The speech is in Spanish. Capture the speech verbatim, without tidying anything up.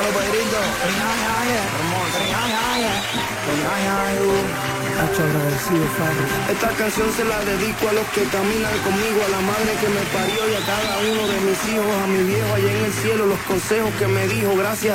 Dímelo, Pedrito. Hacho agradecido, Fabio. Esta canción se la dedico a los que caminan conmigo, a la madre que me parió y a cada uno de mis hijos, a mi viejo allá en el cielo, los consejos que me dijo, gracias